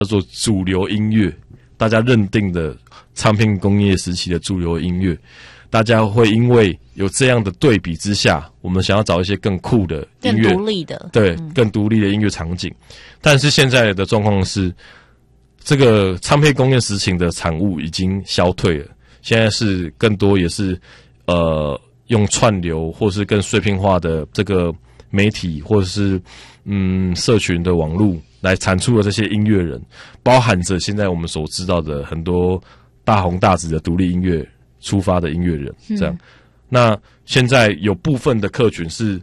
叫做主流音乐，大家认定的唱片工业时期的主流音乐，大家会因为有这样的对比之下，我们想要找一些更酷的音乐， 更独立的， 对，更独立的音乐场景。但是现在的状况是，这个唱片工业时期的产物已经消退了，现在是更多也是用串流或是更碎片化的这个媒体或者是社群的网络来产出的这些音乐人，包含着现在我们所知道的很多大红大紫的独立音乐出发的音乐人，这样。那现在有部分的客群是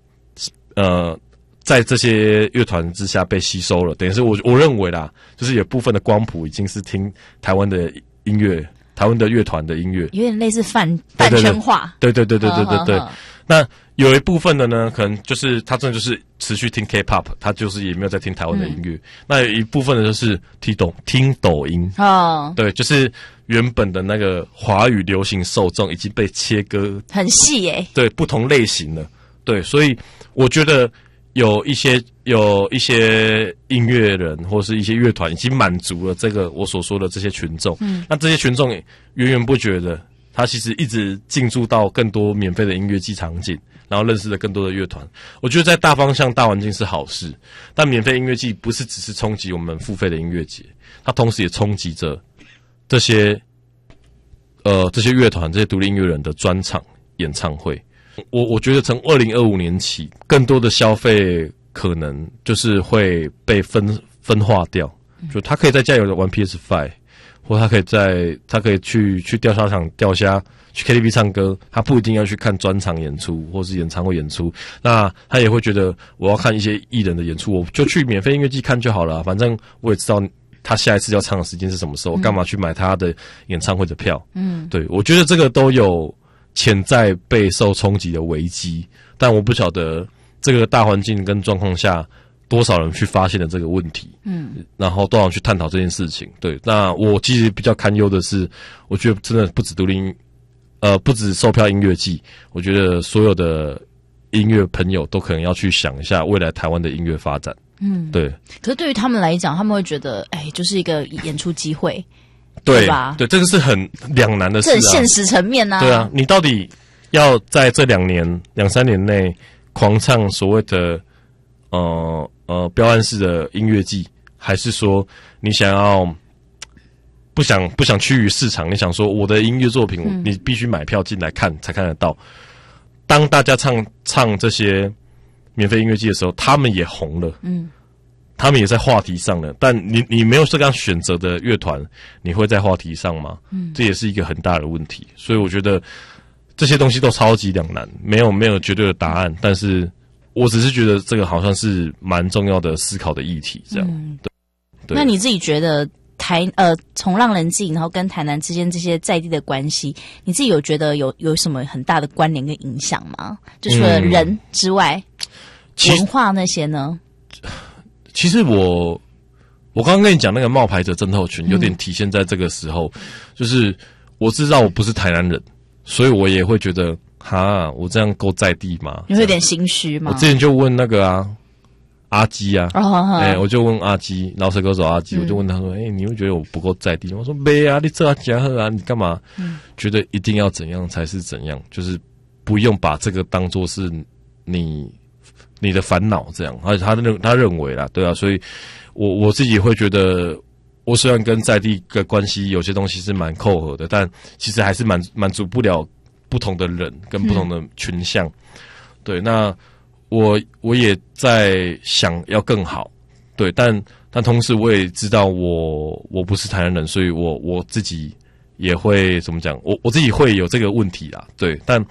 在这些乐团之下被吸收了，等于是我认为啦，就是有部分的光谱已经是听台湾的音乐。台湾的乐团的音乐有点类似饭圈化， 对。那有一部分的呢，可能就是他真的就是持续听 K-pop， 他就是也没有在听台湾的音乐。那有一部分的就是听抖音对，就是原本的那个华语流行受众已经被切割很细耶， 对，不同类型了，对，所以我觉得有一些音乐人或是一些乐团已经满足了这个我所说的这些群众，那这些群众源源不绝的，他其实一直进驻到更多免费的音乐季场景，然后认识了更多的乐团。我觉得在大方向、大环境是好事，但免费音乐季不是只是冲击我们付费的音乐节，它同时也冲击着这些乐团、这些独立音乐人的专场演唱会。我觉得从2025年起，更多的消费可能就是会被分化掉，就他可以在家里玩 PS5， 或他可以去钓虾场钓虾，去 KTV 唱歌，他不一定要去看专场演出或是演唱会演出。那他也会觉得我要看一些艺人的演出，我就去免费音乐季看就好了，反正我也知道他下一次要唱的时间是什么时候，干嘛去买他的演唱会的票？对，我觉得这个都有潜在备受冲击的危机，但我不晓得这个大环境跟状况下多少人去发现了这个问题，然后多少人去探讨这件事情。对，那我其实比较堪忧的是，我觉得真的不止不止售票音乐季，我觉得所有的音乐朋友都可能要去想一下未来台湾的音乐发展。对。 可是对于他们来讲，他们会觉得，就是一个演出机会。 对吧？ 对，这个是很两难的事啊， 这很现实层面啊。 对啊，你到底要在这2-3年内狂唱所谓的标案式的音乐季，还是说你想要不想趋于市场？你想说我的音乐作品，你必须买票进来看才看得到。当大家唱这些免费音乐季的时候，他们也红了，他们也在话题上了，但你没有这样选择的乐团，你会在话题上吗？这也是一个很大的问题。所以我觉得这些东西都超级两难，没有绝对的答案。但是我只是觉得这个好像是蛮重要的思考的议题，这样。对。 那你自己觉得从浪人祭，然后跟台南之间这些在地的关系，你自己有觉得有什么很大的关联跟影响吗？就除了人之外，文化那些呢？ 其实我刚刚跟你讲那个冒牌者症候群，有点体现在这个时候，就是我知道我不是台南人，所以我也会觉得，我这样够在地吗？ 你会有点心虚吗？ 我之前就问那个阿基啊，我就问阿基，饶舌歌手阿基，我就问他说，你会觉得我不够在地吗？我说没啊，你这样讲啊，你干嘛？觉得一定要怎样才是怎样，就是不用把这个当作是你的烦恼这样，而且他认为啦，对啊，所以我自己会觉得，我虽然跟在地的关系有些东西是蛮扣合的，但其实还是满足不了不同的人跟不同的群像。对，那我也在想要更好，对，但同时我也知道我不是台南人，所以我自己也会怎么讲，我自己会有这个问题啦，对，但。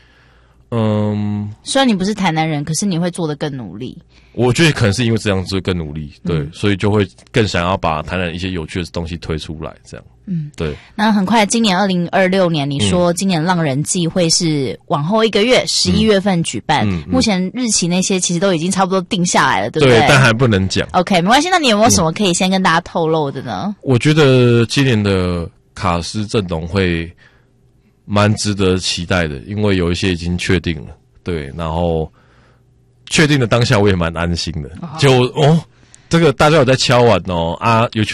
虽然你不是台南人，可是你会做得更努力。 我觉得可能是因为这样子更努力，对，所以就会更想要把台南一些有趣的东西推出来，这样。对。那很快，今年2026年，你说今年浪人祭会是往后1个月，11月份举办。目前日期那些其实都已经差不多定下来了，对不对？ 对，但还不能讲。 OK， 没关系。那你有没有什么可以先跟大家透露的呢？ 我觉得今年的卡司阵容会蛮值得期待的，因为有一些已经确定了，对，然后确定的当下我也蛮安心的， 这个大家有在敲碗哦啊，有